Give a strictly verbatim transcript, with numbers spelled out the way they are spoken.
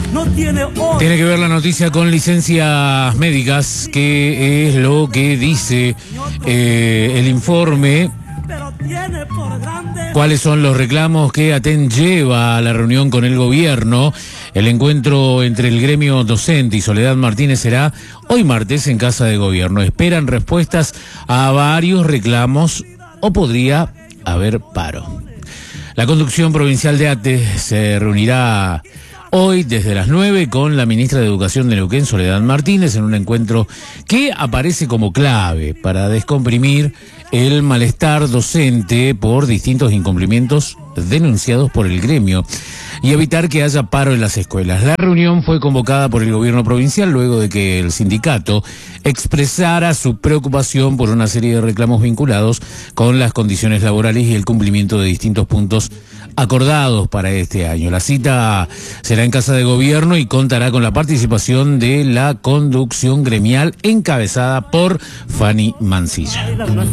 Tiene que ver la noticia con licencias médicas, que es lo que dice eh, el informe. ¿Cuáles son los reclamos que ATEN lleva a la reunión con el gobierno? El encuentro entre el gremio docente y Soledad Martínez será hoy martes en Casa de Gobierno. Esperan respuestas a varios reclamos o podría haber paro. La conducción provincial de ATE se reunirá hoy desde las nueve con la ministra de Educación de Neuquén, Soledad Martínez, en un encuentro que aparece como clave para descomprimir el malestar docente por distintos incumplimientos denunciados por el gremio y evitar que haya paro en las escuelas. La reunión fue convocada por el gobierno provincial luego de que el sindicato expresara su preocupación por una serie de reclamos vinculados con las condiciones laborales y el cumplimiento de distintos puntos acordados para este año. La cita será en Casa de Gobierno y contará con la participación de la conducción gremial encabezada por Fanny Mancilla.